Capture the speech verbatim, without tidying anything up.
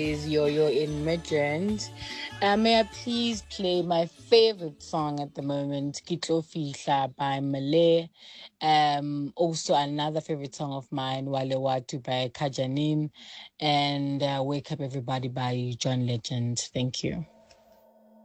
is Yo-Yo in Midrand. Uh, may I please play my favorite song at the moment, Kitlo Fihla by Malay. Um, also another favorite song of mine, Wale Watu by Kajanin, and uh, Wake Up Everybody by John Legend. Thank you.